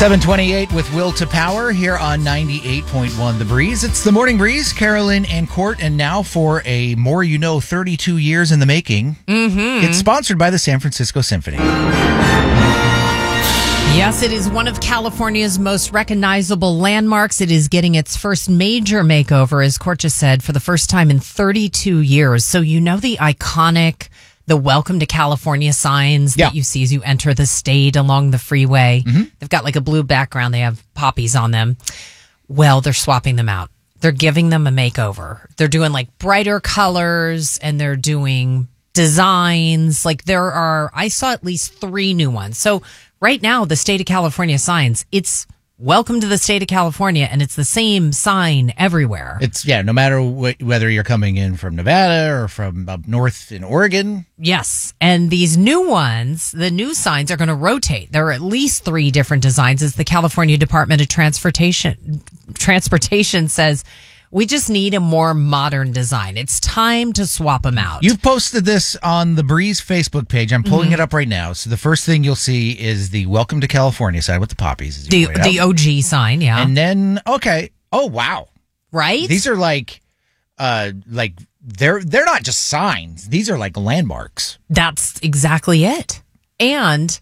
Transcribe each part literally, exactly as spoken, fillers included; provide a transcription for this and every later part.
seven twenty-eight with Will to Power here on ninety-eight point one The Breeze. It's the Morning Breeze, Carolyn and Court, and now for a More You Know thirty-two years in the making. Mm-hmm. It's sponsored by the San Francisco Symphony. Yes, it is one of California's most recognizable landmarks. It is getting its first major makeover, as Court just said, for the first time in thirty-two years. So you know the iconic, the Welcome to California signs Yeah. that you see as you enter the state along the freeway. Mm-hmm. They've got like a blue background. They have poppies on them. Well, they're swapping them out. They're giving them a makeover. They're doing like brighter colors and they're doing designs. Like there are, I saw at least three new ones. So right now, the state of California signs, it's Welcome to the State of California, and it's the same sign everywhere. It's, yeah, no matter wh- whether you're coming in from Nevada or from up north in Oregon. Yes, and these new ones, the new signs are going to rotate. There are at least three different designs, as the California Department of Transportation Transportation says. We just need a more modern design. It's time to swap them out. You've posted this on the Breeze Facebook page. I'm pulling Mm-hmm. it up right now. So the first thing you'll see is the Welcome to California sign with the poppies. As you the pointed the out. O G sign, yeah. And then, okay. Oh, wow. Right? These are like, uh, like they're they're not just signs. These are like landmarks. That's exactly it. And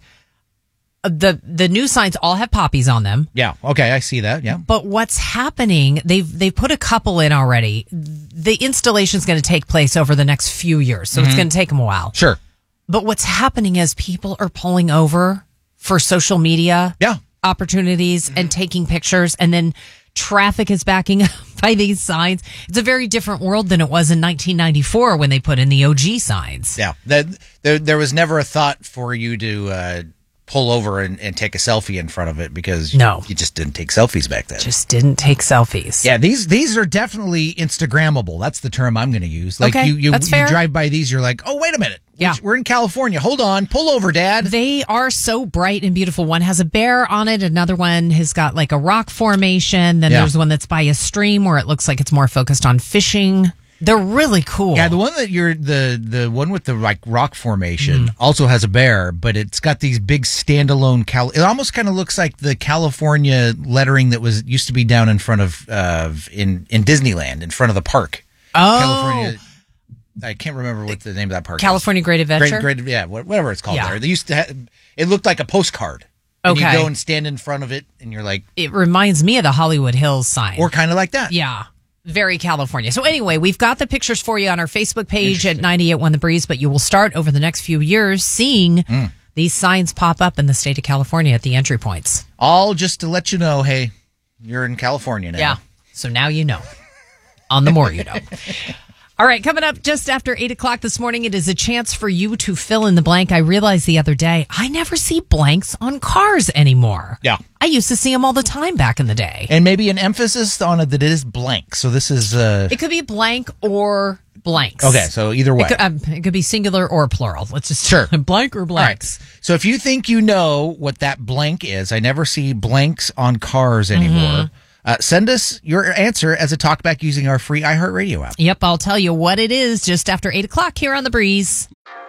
the the new signs all have poppies on them. Yeah. Okay. I see that. Yeah. But what's happening, they've they've put a couple in already. The installation is going to take place over the next few years, so it's going to take them a while. Sure. But what's happening is people are pulling over for social media Yeah. opportunities and taking pictures, and then traffic is backing up by these signs. It's a very different world than it was in nineteen ninety-four when they put in the O G signs. Yeah. That there there was never a thought for you to uh, pull over and, and take a selfie in front of it because No. you just didn't take selfies back then. Just didn't take selfies. Yeah, these these are definitely Instagrammable. That's the term I'm going to use. Like Okay, you, you, that's you fair. drive by these, you're like, oh, wait a minute. Yeah. We're in California. Hold on. Pull over, Dad. They are so bright and beautiful. One has a bear on it. Another one has got like a rock formation. Then Yeah. there's one that's by a stream where it looks like it's more focused on fishing. They're really cool. Yeah, the one that you're the the one with the like rock formation Mm. also has a bear, but it's got these big standalone Cal. It almost kind of looks like the California lettering that was used to be down in front of uh, in in Disneyland, in front of the park. Oh. California. I can't remember what the name of that park. California Great is. Adventure? Great, great, yeah, whatever it's called Yeah. there. They used to. Ha- it looked like a postcard. And Okay. you go and stand in front of it, and you're like, It reminds me of the Hollywood Hills sign. or kind of like that. Yeah. Very California. So anyway, we've got the pictures for you on our Facebook page at ninety-eight point one The Breeze, but you will start over the next few years seeing Mm. these signs pop up in the state of California at the entry points. All just to let you know, hey, you're in California now. Yeah. So now you know. On the more you know. All right, coming up just after eight o'clock this morning, it is a chance for you to fill in the blank. I realized the other day, I never see blanks on cars anymore. Yeah. I used to see them all the time back in the day. And maybe an emphasis on it that it is blank. So this is uh It could be blank or blanks. okay. So either way, It could, um, it could be singular or plural. Let's just Sure. blank or all right. blanks. So if you think you know what that blank is, I never see blanks on cars anymore. Mm-hmm. Uh, send us your answer as a talkback using our free iHeartRadio app. Yep, I'll tell you what it is just after eight o'clock here on The Breeze.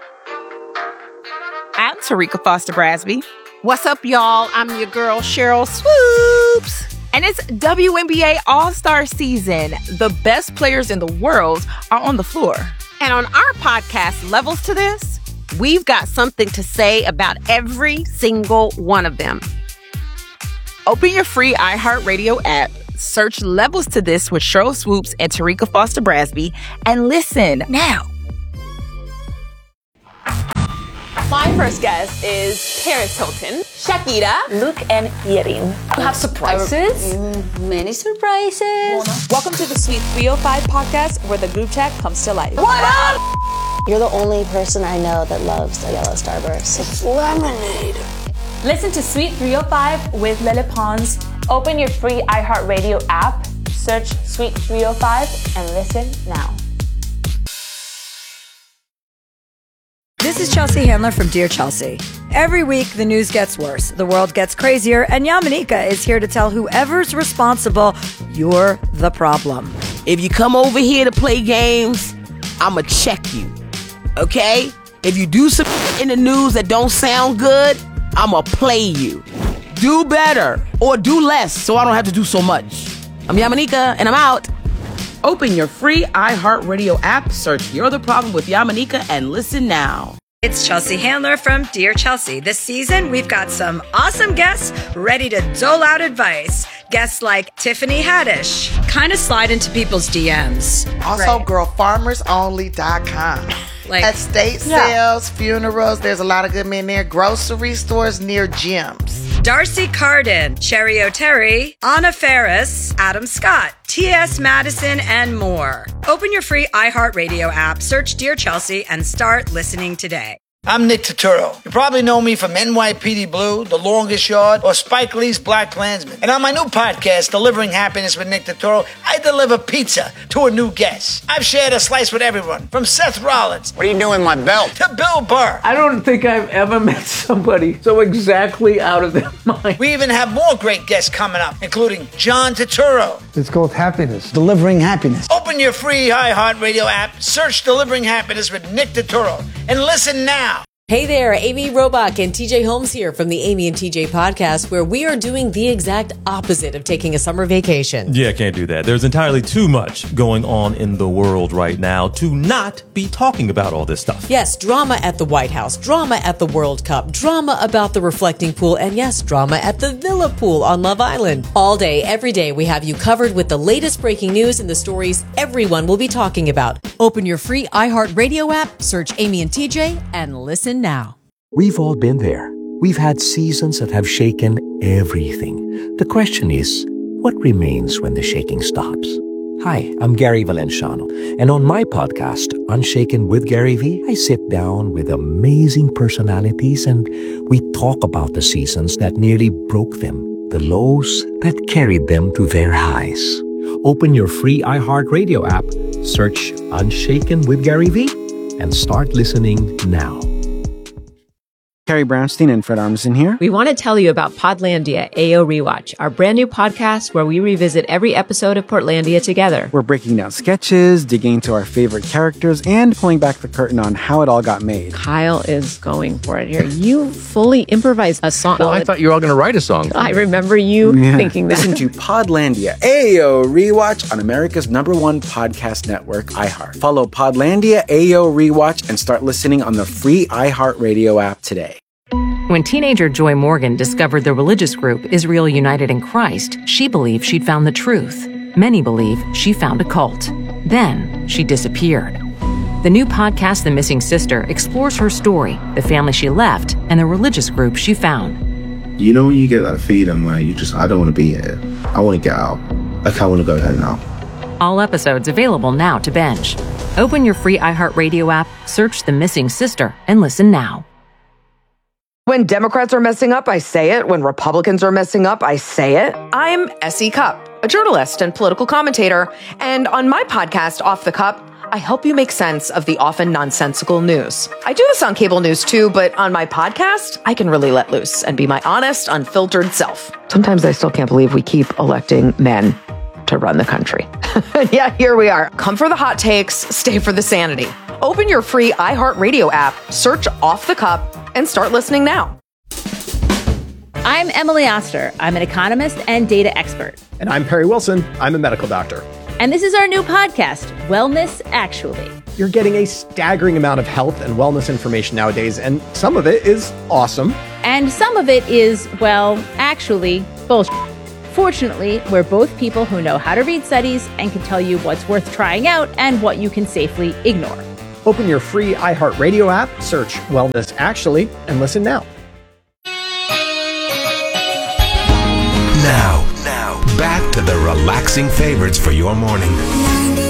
I'm Tarika Foster Brasby, What's up, y'all? I'm your girl, Cheryl Swoops. and it's W N B A All-Star Season. The best players in the world are on the floor. And on our podcast, Levels to This, we've got something to say about every single one of them. Open your free iHeartRadio app, search Levels to This with Cheryl Swoops and Tarika Foster Brasby, and listen now. My first guest is Paris Hilton, Shakira, Luke and Yerin. You have surprises? Many surprises. Welcome to the Sweet three oh five podcast where the group chat comes to life. What up? You're the only person I know that loves a yellow Starburst. It's lemonade. Listen to Sweet three oh five with Lele Pons. Open your free iHeartRadio app, search Sweet three oh five, and listen now. This is Chelsea Handler from Dear Chelsea. Every week, the news gets worse, the world gets crazier, and Yamanika is here to tell whoever's responsible, you're the problem. If you come over here to play games, I'ma check you, okay? If you do some in the news that don't sound good, I'ma play you. do better or do less so I don't have to do so much. I'm Yamanika, and I'm out. Open your free iHeartRadio app, search You're the Problem with Yamanika, and listen now. It's Chelsea Handler from Dear Chelsea. This season, we've got some awesome guests ready to dole out advice. Guests like Tiffany Haddish, kind of slide into people's D Ms. Also, Right. girl farmers only dot com. Like- Estate Yeah. sales, funerals, there's a lot of good men there. Grocery stores near gyms. Darcy Carden, Cherry O'Terry, Anna Ferris, Adam Scott, T S Madison, and more. Open your free iHeartRadio app, search Dear Chelsea, and start listening today. I'm Nick Turturro. You probably know me from N Y P D Blue, The Longest Yard, or Spike Lee's Black Klansman. And on my new podcast, Delivering Happiness with Nick Turturro, I deliver pizza to a new guest. I've shared a slice with everyone, from Seth Rollins. What are you doing with my belt? To Bill Burr. I don't think I've ever met somebody so exactly out of their mind. We even have more great guests coming up, including John Turturro. It's called Happiness. Delivering Happiness. Open your free iHeartRadio app, search Delivering Happiness with Nick Turturro, and listen now. Hey there, Amy Robach and T J Holmes here from the Amy and T J podcast, where we are doing the exact opposite of taking a summer vacation. Yeah, can't do that. There's entirely too much going on in the world right now to not be talking about all this stuff. Yes, drama at the White House, drama at the World Cup, drama about the reflecting pool, and yes, drama at the Villa Pool on Love Island. All day, every day, we have you covered with the latest breaking news and the stories everyone will be talking about. Open your free iHeartRadio app, search Amy and T J, and listen now. We've all been there. We've had seasons that have shaken everything. The question is, what remains when the shaking stops? Hi, I'm Gary Valenciano, and on my podcast, Unshaken with Gary V, I sit down with amazing personalities and we talk about the seasons that nearly broke them, the lows that carried them to their highs. Open your free iHeartRadio app, search Unshaken with Gary V, and start listening now. Carrie Brownstein and Fred Armisen here. We want to tell you about Podlandia A O Rewatch, our brand new podcast where we revisit every episode of Portlandia together. We're breaking down sketches, digging into our favorite characters, and pulling back the curtain on how it all got made. Kyle is going for it here. You fully improvised a song. Well, I thought you were all going to write a song. I remember you Yeah. thinking that. Listen to Podlandia A O Rewatch on America's number one podcast network, iHeart. Follow Podlandia A O Rewatch and start listening on the free iHeartRadio app today. When teenager Joy Morgan discovered the religious group Israel United in Christ, she believed she'd found the truth. Many believe she found a cult. Then she disappeared. The new podcast, The Missing Sister, explores her story, the family she left, and the religious group she found. You know when you get that feeling where you just, I don't want to be here. I want to get out. Like, I want to go home now. All episodes available now to binge. Open your free iHeartRadio app, search The Missing Sister, and listen now. When Democrats are messing up, I say it. When Republicans are messing up, I say it. I'm Essie Cupp, a journalist and political commentator. And on my podcast, Off the Cup, I help you make sense of the often nonsensical news. I do this on cable news too, but on my podcast, I can really let loose and be my honest, unfiltered self. Sometimes I still can't believe we keep electing men to run the country. Yeah, here we are. Come for the hot takes, stay for the sanity. Open your free iHeartRadio app, search Off the Cup, and start listening now. I'm Emily Oster. I'm an economist and data expert. And I'm Perry Wilson. I'm a medical doctor. And this is our new podcast, Wellness Actually. You're getting a staggering amount of health and wellness information nowadays, and some of it is awesome. And some of it is, well, actually, bullshit. Fortunately, we're both people who know how to read studies and can tell you what's worth trying out and what you can safely ignore. Open your free iHeartRadio app, search Wellness Actually, and listen now. Now, now, back to the relaxing favorites for your morning.